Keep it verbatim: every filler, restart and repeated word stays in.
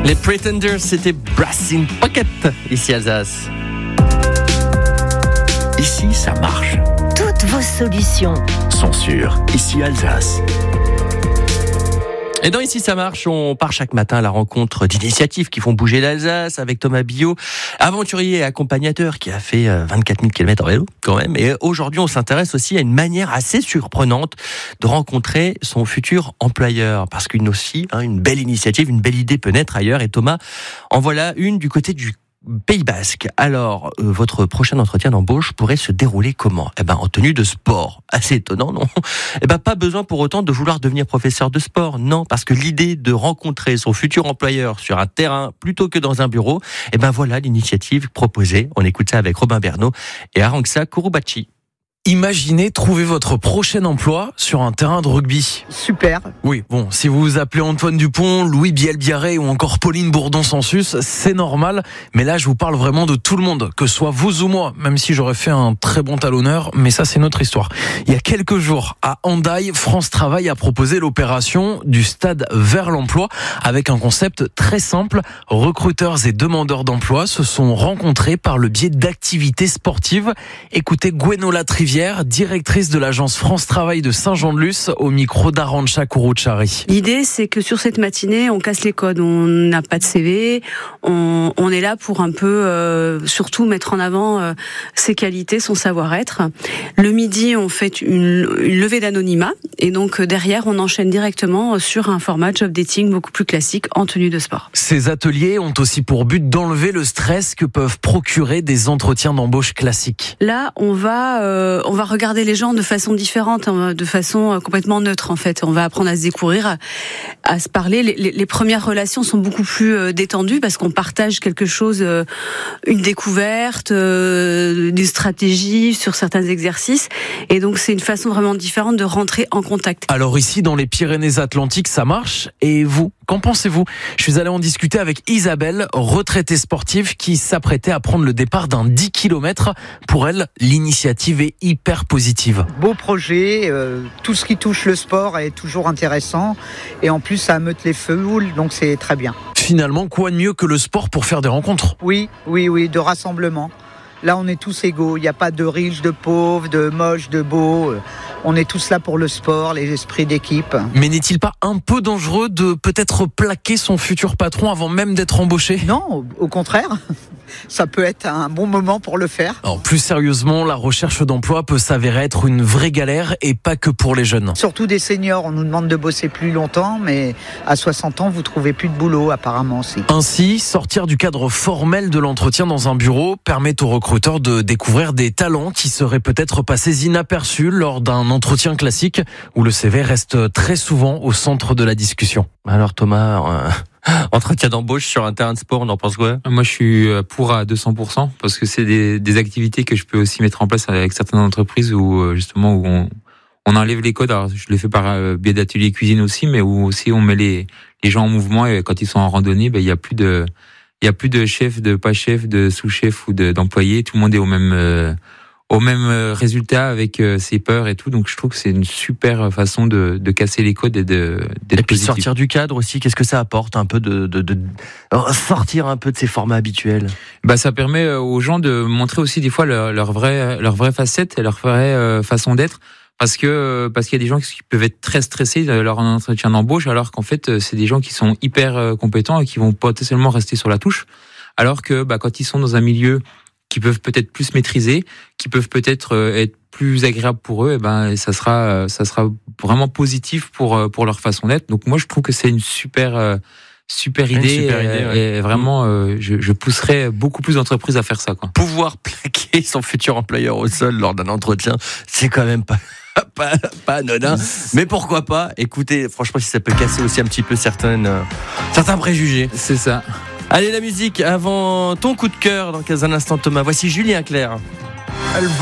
Les Pretenders, c'était Brass in Pocket, ici Alsace. Ici, ça marche. Toutes vos solutions sont sur Ici Alsace. Et dans Ici ça marche, on part chaque matin à la rencontre d'initiatives qui font bouger l'Alsace avec Thomas Billot, aventurier et accompagnateur qui a fait vingt-quatre mille kilomètres en vélo quand même. Et aujourd'hui, on s'intéresse aussi à une manière assez surprenante de rencontrer son futur employeur. Parce qu'une aussi, hein, une belle initiative, une belle idée peut naître ailleurs. Et Thomas, en voilà une du côté du Pays Basque. Alors, euh, votre prochain entretien d'embauche pourrait se dérouler comment ? Eh ben, en tenue de sport. Assez étonnant, non ? Eh ben, pas besoin pour autant de vouloir devenir professeur de sport. Non, parce que l'idée de rencontrer son futur employeur sur un terrain plutôt que dans un bureau, eh ben voilà l'initiative proposée. On écoute ça avec Robin Bernot et Arantxa Kouroubachi. Imaginez trouver votre prochain emploi sur un terrain de rugby. Super. Oui, bon, si vous vous appelez Antoine Dupont, Louis Biel-Biarré ou encore Pauline Bourdon-Sansus, c'est normal. Mais là, je vous parle vraiment de tout le monde, que ce soit vous ou moi, même si j'aurais fait un très bon talonneur, mais ça, c'est notre histoire. Il y a quelques jours, à Hendaye, France Travail a proposé l'opération du stade vers l'emploi avec un concept très simple. Recruteurs et demandeurs d'emploi se sont rencontrés par le biais d'activités sportives. Écoutez Gwenola Trivière, directrice de l'agence France Travail de Saint-Jean-de-Luz, au micro d'Arantxa Kouroubachi. L'idée, c'est que sur cette matinée, on casse les codes. On n'a pas de C V. On, on est là pour un peu, euh, surtout mettre en avant euh, ses qualités, son savoir-être. Le midi, on fait une, une levée d'anonymat. Et donc, derrière, on enchaîne directement sur un format job dating beaucoup plus classique en tenue de sport. Ces ateliers ont aussi pour but d'enlever le stress que peuvent procurer des entretiens d'embauche classiques. Là, on va... Euh, on va regarder les gens de façon différente, de façon complètement neutre en fait. On va apprendre à se découvrir, à, à se parler. Les, les, les premières relations sont beaucoup plus détendues parce qu'on partage quelque chose, une découverte, des stratégies sur certains exercices. Et donc c'est une façon vraiment différente de rentrer en contact. Alors ici, dans les Pyrénées-Atlantiques, ça marche. Et vous, qu'en pensez-vous ? Je suis allé en discuter avec Isabelle, retraitée sportive, qui s'apprêtait à prendre le départ d'un dix kilomètres. Pour elle, l'initiative est hyper positive. Beau projet, euh, tout ce qui touche le sport est toujours intéressant et en plus ça ameute les foules, donc c'est très bien. Finalement, quoi de mieux que le sport pour faire des rencontres ? Oui, oui, oui, de rassemblement. Là, on est tous égaux. Il n'y a pas de riches, de pauvres, de moches, de beaux. On est tous là pour le sport, les esprits d'équipe. Mais n'est-il pas un peu dangereux de peut-être plaquer son futur patron avant même d'être embauché ? Non, au contraire. Ça peut être un bon moment pour le faire. Alors, plus sérieusement, la recherche d'emploi peut s'avérer être une vraie galère et pas que pour les jeunes. Surtout des seniors. On nous demande de bosser plus longtemps, mais à soixante ans, vous trouvez plus de boulot apparemment aussi. Ainsi, sortir du cadre formel de l'entretien dans un bureau permet aux recruteurs de découvrir des talents qui seraient peut-être passés inaperçus lors d'un entretien classique où le C V reste très souvent au centre de la discussion. Alors Thomas, euh, entretien d'embauche sur un terrain de sport, on en pense quoi ? Moi je suis pour à deux cents pour cent parce que c'est des, des activités que je peux aussi mettre en place avec certaines entreprises où justement où on, on enlève les codes. Alors je le fais par biais d'ateliers cuisine aussi, mais où aussi on met les, les gens en mouvement et quand ils sont en randonnée, ben, il y a plus de il y a plus de chef, de pas chef, de sous-chef ou de, d'employé. Tout le monde est au même euh, au même résultat avec euh, ses peurs et tout. Donc je trouve que c'est une super façon de, de casser les codes et de d'être et puis positif. Sortir du cadre aussi. Qu'est-ce que ça apporte un peu de, de, de sortir un peu de ces formats habituels ? Bah ça permet aux gens de montrer aussi des fois leur, leur vraie leur vraie facette et leur vraie euh, façon d'être. Parce que parce qu'il y a des gens qui peuvent être très stressés lors d'un entretien d'embauche, alors qu'en fait c'est des gens qui sont hyper compétents et qui vont potentiellement rester sur la touche. Alors que bah, quand ils sont dans un milieu qui peuvent peut-être plus maîtriser, qui peuvent peut-être être plus agréables pour eux, et ben ça sera ça sera vraiment positif pour pour leur façon d'être. Donc moi je trouve que c'est une super super idée, super idée et, ouais. et vraiment euh, je, je pousserais beaucoup plus d'entreprises à faire ça quoi. Pouvoir plaquer son futur employeur au sol lors d'un entretien, c'est quand même pas pas, pas anodin, mais pourquoi pas. Écoutez, franchement, si ça peut casser aussi un petit peu certaines euh, certains préjugés. C'est ça. Allez, la musique avant ton coup de cœur dans un instant, Thomas. Voici Julien Clerc.